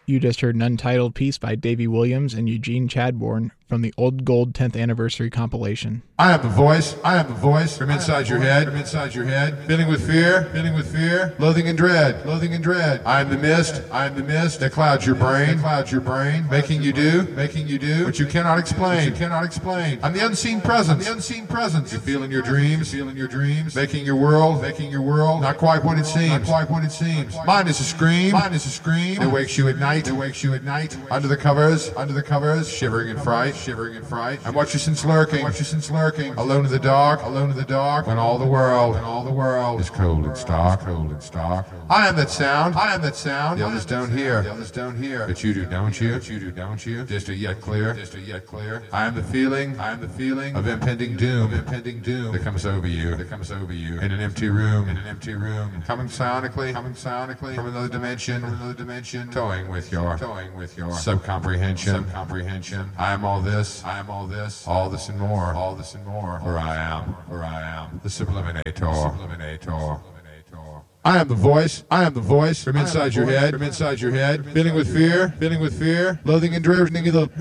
You just heard an untitled piece by Davey Williams and Eugene Chadbourne from the Old Gold 10th Anniversary compilation. I am the voice from inside your head, filling with fear, loathing and dread. I am the mist that clouds your brain, making you do what you cannot explain. I'm the unseen presence, you feel in your dreams, making your world not quite what it seems. Mine is a scream that wakes you at night, under the covers, shivering in fright. I watch you since lurking, alone in the dark, when all the world is cold and stark. I am that sound, the others don't hear, but you do, don't you? Distant yet clear. I am the feeling of impending doom that comes over you in an empty room, coming sonically from another dimension, toying with your subcomprehension. I am all this, all this and more, for I am the Subliminator. I am the voice from inside your head, filling with fear, loathing and dread,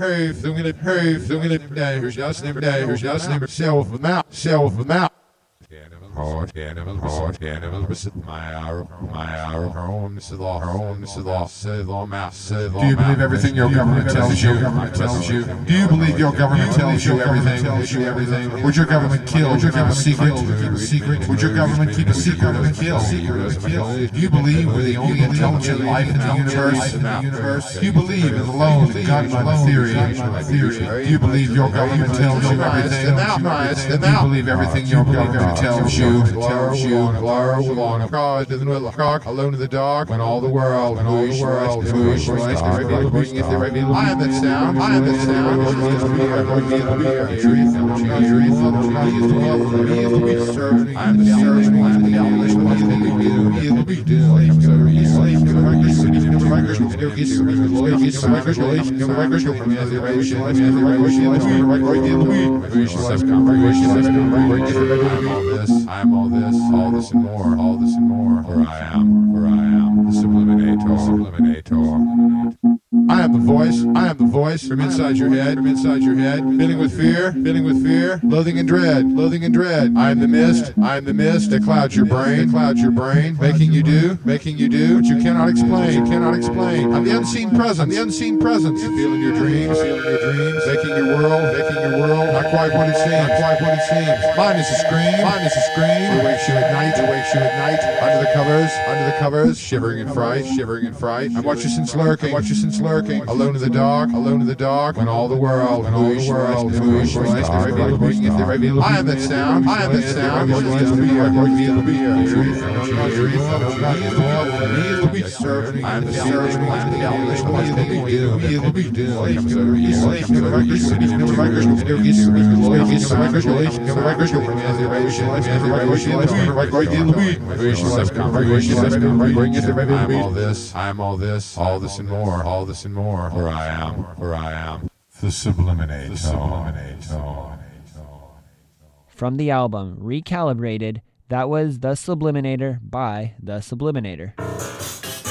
self of mouth. Do you believe everything your government tells you? Do you believe your government tells you everything? Would your government kill? Would you keep a secret? Would your government keep a secret of a kill? Do you believe we're the only intelligent life in the universe? Do you believe in the lone gunman theory? Do you believe your government tells you everything? Do you believe everything your government tells you? Alone in the dark, when all the world, I am that sound, I am all this and more, for I am the Subliminator. I am the voice from inside your head, filling with fear, loathing and dread. I am the mist that clouds your brain, making you do what you cannot explain. I'm the unseen presence, you feel in your dreams, making your world not quite what it seems. Mine is a scream that wakes you at night, under the covers, shivering in fright. I watch you since lurking, alone in the dark, when all the world, I am that sound, I am all this and more, for I am the Subliminator. From the album Recalibrated, that was The Subliminator by The Subliminator.